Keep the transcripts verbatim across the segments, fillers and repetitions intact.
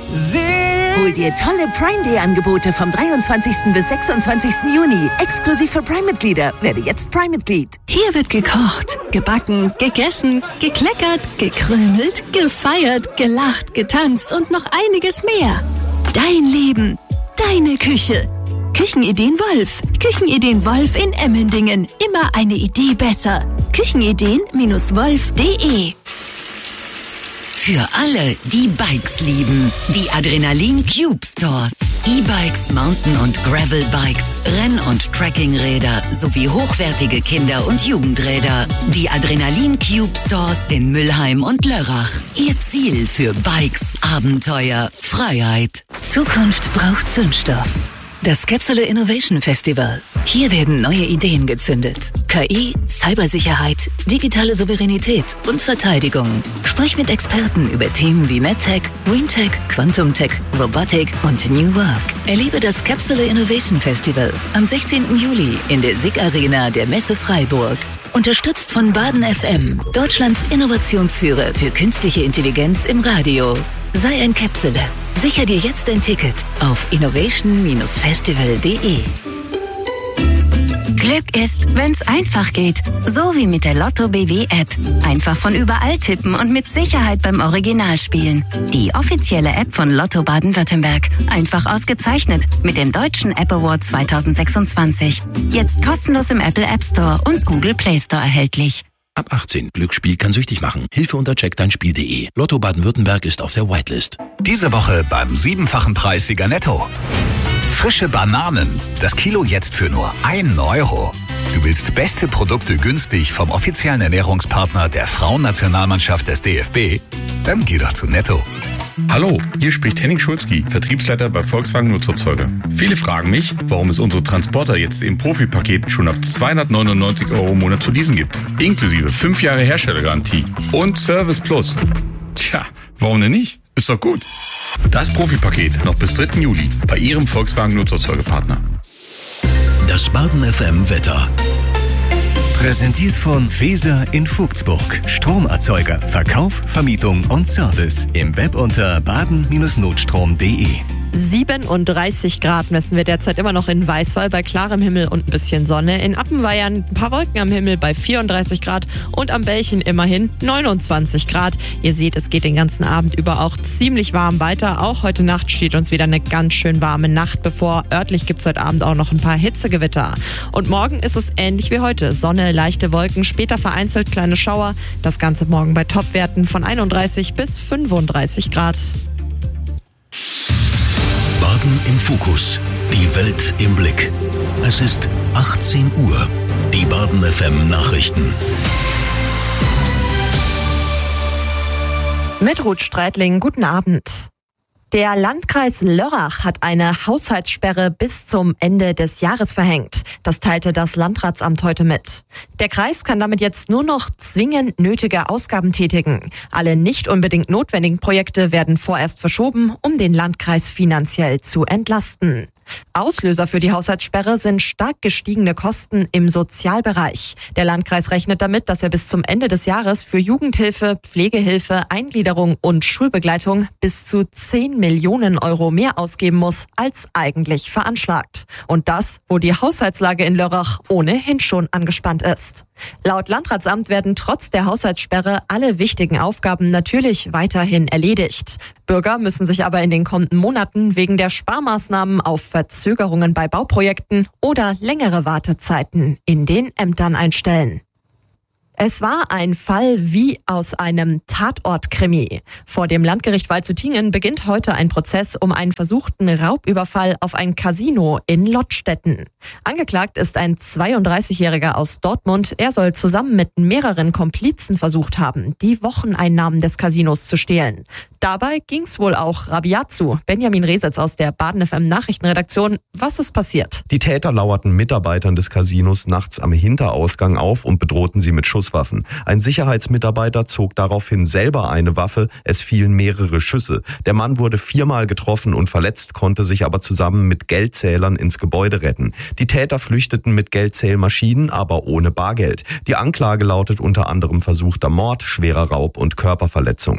Hol dir tolle Prime Day Angebote vom dreiundzwanzigsten bis sechsundzwanzigsten Juni. Exklusiv für Prime-Mitglieder. Werde jetzt Prime-Mitglied. Hier wird gekocht, gebacken, gegessen, gekleckert, gekrümelt, gefeiert, gelacht, getanzt und noch einiges mehr. Dein Leben, deine Küche. Küchenideen Wolf. Küchenideen Wolf in Emmendingen. Immer eine Idee besser. Küchenideen Wolf punkt de. Für alle, die Bikes lieben. Die Adrenalin Cube Stores. E-Bikes, Mountain- und Gravel-Bikes, Renn- und Trekkingräder sowie hochwertige Kinder- und Jugendräder. Die Adrenalin Cube Stores in Mülheim und Lörrach. Ihr Ziel für Bikes, Abenteuer, Freiheit. Zukunft braucht Zündstoff. Das Capsule Innovation Festival. Hier werden neue Ideen gezündet. K I, Cybersicherheit, digitale Souveränität und Verteidigung. Sprich mit Experten über Themen wie MedTech, GreenTech, Quantum-Tech, Robotik und New Work. Erlebe das Capsule Innovation Festival am sechzehnten Juli in der S I G Arena der Messe Freiburg. Unterstützt von Baden F M, Deutschlands Innovationsführer für künstliche Intelligenz im Radio. Sei ein Capsule. Sicher dir jetzt ein Ticket auf innovation festival punkt de. Glück ist, wenn's einfach geht. So wie mit der Lotto B W App. Einfach von überall tippen und mit Sicherheit beim Original spielen. Die offizielle App von Lotto Baden-Württemberg. Einfach ausgezeichnet mit dem Deutschen App Award zweitausendsechsundzwanzig. Jetzt kostenlos im Apple App Store und Google Play Store erhältlich. Ab achtzehn. Glücksspiel kann süchtig machen. Hilfe unter check dein spiel punkt de. Lotto Baden-Württemberg ist auf der Whitelist. Diese Woche beim siebenfachen Preissieger Netto. Frische Bananen. Das Kilo jetzt für nur ein Euro. Du willst beste Produkte günstig vom offiziellen Ernährungspartner der Frauennationalmannschaft des D F B? Dann geh doch zu Netto. Hallo, hier spricht Henning Schulzki, Vertriebsleiter bei Volkswagen Nutzerzeuger. Viele fragen mich, warum es unsere Transporter jetzt im Profipaket schon ab zweihundertneunundneunzig Euro im Monat zu leasen gibt. Inklusive fünf Jahre Herstellergarantie und Service Plus. Tja, warum denn nicht? Ist doch gut. Das Profipaket noch bis dritten Juli bei Ihrem Volkswagen Nutzerzeugerpartner. Das Baden F M Wetter. Präsentiert von Feser in Vogtsburg. Stromerzeuger, Verkauf, Vermietung und Service. Im Web unter baden Notstrom punkt de. siebenunddreißig Grad messen wir derzeit immer noch in Weißwall bei klarem Himmel und ein bisschen Sonne. In Appenweiern ein paar Wolken am Himmel bei vierunddreißig Grad und am Bällchen immerhin neunundzwanzig Grad. Ihr seht, es geht den ganzen Abend über auch ziemlich warm weiter. Auch heute Nacht steht uns wieder eine ganz schön warme Nacht bevor. Örtlich gibt es heute Abend auch noch ein paar Hitzegewitter. Und morgen ist es ähnlich wie heute. Sonne, leichte Wolken, später vereinzelt kleine Schauer. Das Ganze morgen bei Topwerten von einunddreißig bis fünfunddreißig Grad. Baden im Fokus. Die Welt im Blick. Es ist achtzehn Uhr. Die Baden F M Nachrichten. Mit Ruth Streitling, guten Abend. Der Landkreis Lörrach hat eine Haushaltssperre bis zum Ende des Jahres verhängt. Das teilte das Landratsamt heute mit. Der Kreis kann damit jetzt nur noch zwingend nötige Ausgaben tätigen. Alle nicht unbedingt notwendigen Projekte werden vorerst verschoben, um den Landkreis finanziell zu entlasten. Auslöser für die Haushaltssperre sind stark gestiegene Kosten im Sozialbereich. Der Landkreis rechnet damit, dass er bis zum Ende des Jahres für Jugendhilfe, Pflegehilfe, Eingliederung und Schulbegleitung bis zu zehn Millionen Euro mehr ausgeben muss, als eigentlich veranschlagt. Und das, wo die Haushaltslage in Lörrach ohnehin schon angespannt ist. Laut Landratsamt werden trotz der Haushaltssperre alle wichtigen Aufgaben natürlich weiterhin erledigt. Bürger müssen sich aber in den kommenden Monaten wegen der Sparmaßnahmen auf Verzögerungen bei Bauprojekten oder längere Wartezeiten in den Ämtern einstellen. Es war ein Fall wie aus einem Tatort-Krimi. Vor dem Landgericht Waldshutingen beginnt heute ein Prozess um einen versuchten Raubüberfall auf ein Casino in Lottstetten. Angeklagt ist ein zweiunddreißigjähriger aus Dortmund. Er soll zusammen mit mehreren Komplizen versucht haben, die Wocheneinnahmen des Casinos zu stehlen. Dabei ging's wohl auch rabiat zu. Benjamin Resitz aus der Baden F M Nachrichtenredaktion. Was ist passiert? Die Täter lauerten Mitarbeitern des Casinos nachts am Hinterausgang auf und bedrohten sie mit Schusswaffen. Ein Sicherheitsmitarbeiter zog daraufhin selber eine Waffe. Es fielen mehrere Schüsse. Der Mann wurde viermal getroffen und verletzt, konnte sich aber zusammen mit Geldzählern ins Gebäude retten. Die Täter flüchteten mit Geldzählmaschinen, aber ohne Bargeld. Die Anklage lautet unter anderem versuchter Mord, schwerer Raub und Körperverletzung.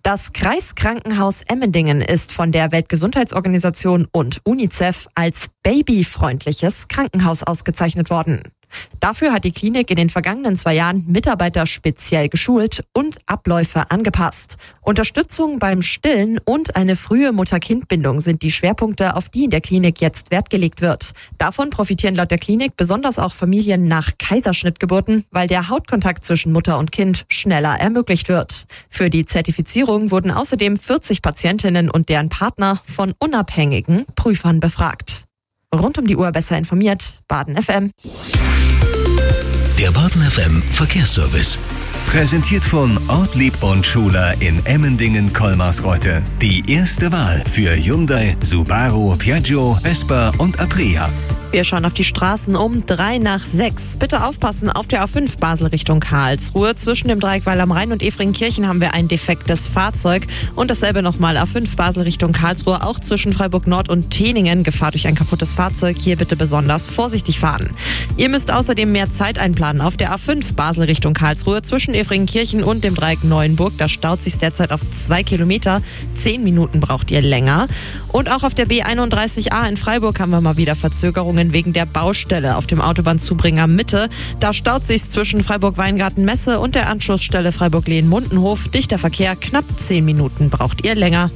Das Kreiskrankenhaus Emmendingen ist von der Weltgesundheitsorganisation und UNICEF als babyfreundliches Krankenhaus ausgezeichnet worden. Dafür hat die Klinik in den vergangenen zwei Jahren Mitarbeiter speziell geschult und Abläufe angepasst. Unterstützung beim Stillen und eine frühe Mutter-Kind-Bindung sind die Schwerpunkte, auf die in der Klinik jetzt Wert gelegt wird. Davon profitieren laut der Klinik besonders auch Familien nach Kaiserschnittgeburten, weil der Hautkontakt zwischen Mutter und Kind schneller ermöglicht wird. Für die Zertifizierung wurden außerdem vierzig Patientinnen und deren Partner von unabhängigen Prüfern befragt. Rund um die Uhr besser informiert, Baden F M. Der Baden F M Verkehrsservice. Präsentiert von Ortlieb und Schuler in Emmendingen-Kolmarsreuth. Die erste Wahl für Hyundai, Subaru, Piaggio, Vespa und Aprilia. Wir schauen auf die Straßen um drei nach sechs. Bitte aufpassen, auf der A fünf Basel Richtung Karlsruhe. Zwischen dem Dreieck Weil am Rhein und Efringkirchen haben wir ein defektes Fahrzeug. Und dasselbe nochmal A fünf Basel Richtung Karlsruhe, auch zwischen Freiburg Nord und Teningen. Gefahr durch ein kaputtes Fahrzeug. Hier bitte besonders vorsichtig fahren. Ihr müsst außerdem mehr Zeit einplanen auf der A fünf Basel Richtung Karlsruhe. Zwischen Efringkirchen und dem Dreieck Neuenburg. Da staut sich derzeit auf zwei Kilometer. Zehn Minuten braucht ihr länger. Und auch auf der B einunddreißig A in Freiburg haben wir mal wieder Verzögerungen wegen der Baustelle auf dem Autobahnzubringer Mitte. Da staut sich zwischen Freiburg-Weingarten-Messe und der Anschlussstelle Freiburg-Lehen-Mundenhof. Dichter Verkehr, knapp zehn Minuten braucht ihr länger.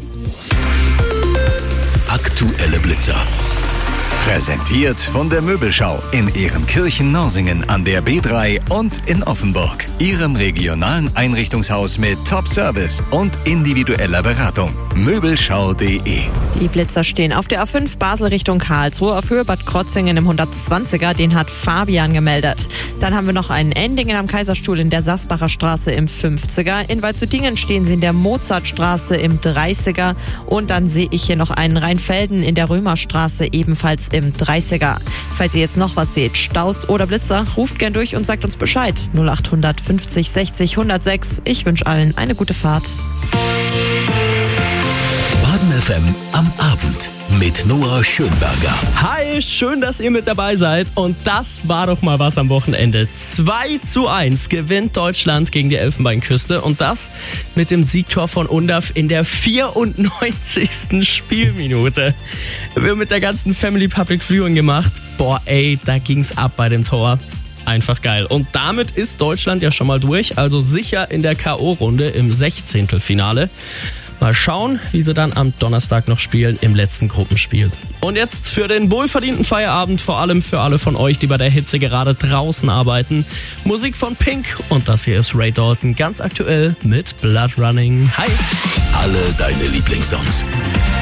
Aktuelle Blitzer. Präsentiert von der Möbelschau in Ehrenkirchen-Norsingen an der B drei und in Offenburg. Ihrem regionalen Einrichtungshaus mit Top-Service und individueller Beratung. Möbelschau punkt de. Die Blitzer stehen auf der A fünf Basel Richtung Karlsruhe auf Höhe Bad Krotzingen im hundertzwanziger. Den hat Fabian gemeldet. Dann haben wir noch einen Endingen am Kaiserstuhl in der Sassbacher Straße im fünfziger. In Waldshüttingen stehen sie in der Mozartstraße im dreißiger. Und dann sehe ich hier noch einen Rheinfelden in der Römerstraße ebenfalls im dreißiger. Falls ihr jetzt noch was seht, Staus oder Blitzer, ruft gern durch und sagt uns Bescheid. null acht fünfzig sechzig hundertsechs. Ich wünsche allen eine gute Fahrt. Baden F M am Abend mit Noah Schönberger. Hi, schön, dass ihr mit dabei seid. Und das war doch mal was am Wochenende. zwei zu eins gewinnt Deutschland gegen die Elfenbeinküste. Und das mit dem Siegtor von Undav in der vierundneunzigsten Spielminute. Wir haben mit der ganzen Family Public Viewing gemacht. Boah, ey, da ging's ab bei dem Tor. Einfach geil. Und damit ist Deutschland ja schon mal durch. Also sicher in der K O-Runde im Sechzehntelfinale. Mal schauen, wie sie dann am Donnerstag noch spielen im letzten Gruppenspiel. Und jetzt für den wohlverdienten Feierabend, vor allem für alle von euch, die bei der Hitze gerade draußen arbeiten. Musik von Pink und das hier ist Ray Dalton, ganz aktuell mit Blood Running. Hi! Alle deine Lieblingssongs.